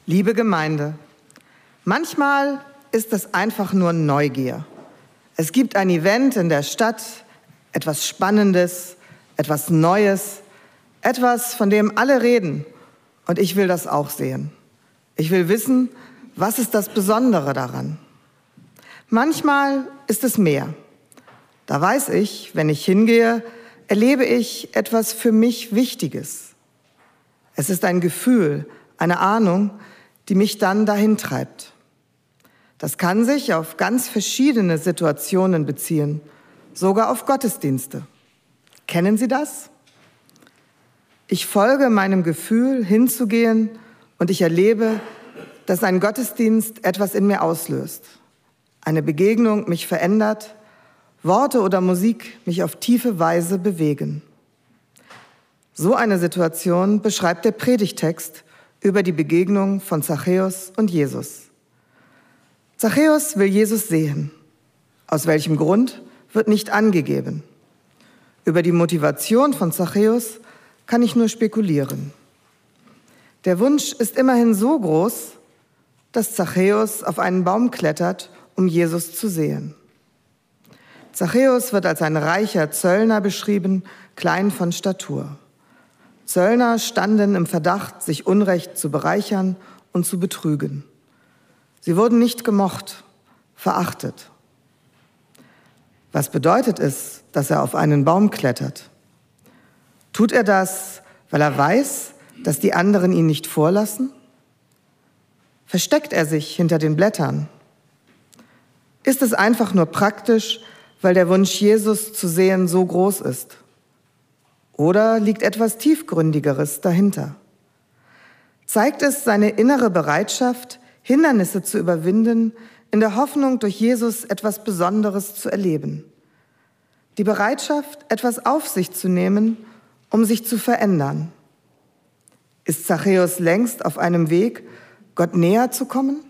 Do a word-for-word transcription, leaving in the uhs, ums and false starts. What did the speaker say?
Liebe Gemeinde, manchmal ist es einfach nur Neugier. Es gibt ein Event in der Stadt, etwas Spannendes, etwas Neues, etwas, von dem alle reden. Und ich will das auch sehen. Ich will wissen, was ist das Besondere daran? Manchmal ist es mehr. Da weiß ich, wenn ich hingehe, erlebe ich etwas für mich Wichtiges. Es ist ein Gefühl, eine Ahnung, die mich dann dahin treibt. Das kann sich auf ganz verschiedene Situationen beziehen, sogar auf Gottesdienste. Kennen Sie das? Ich folge meinem Gefühl, hinzugehen, und ich erlebe, dass ein Gottesdienst etwas in mir auslöst. Eine Begegnung mich verändert, Worte oder Musik mich auf tiefe Weise bewegen. So eine Situation beschreibt der Predigtext über die Begegnung von Zachäus und Jesus. Zachäus will Jesus sehen. Aus welchem Grund, wird nicht angegeben. Über die Motivation von Zachäus kann ich nur spekulieren. Der Wunsch ist immerhin so groß, dass Zachäus auf einen Baum klettert, um Jesus zu sehen. Zachäus wird als ein reicher Zöllner beschrieben, klein von Statur. Zöllner standen im Verdacht, sich Unrecht zu bereichern und zu betrügen. Sie wurden nicht gemocht, verachtet. Was bedeutet es, dass er auf einen Baum klettert? Tut er das, weil er weiß, dass die anderen ihn nicht vorlassen? Versteckt er sich hinter den Blättern? Ist es einfach nur praktisch, weil der Wunsch, Jesus zu sehen, so groß ist? Oder liegt etwas Tiefgründigeres dahinter? Zeigt es seine innere Bereitschaft, Hindernisse zu überwinden, in der Hoffnung, durch Jesus etwas Besonderes zu erleben? Die Bereitschaft, etwas auf sich zu nehmen, um sich zu verändern. Ist Zachäus längst auf einem Weg, Gott näher zu kommen?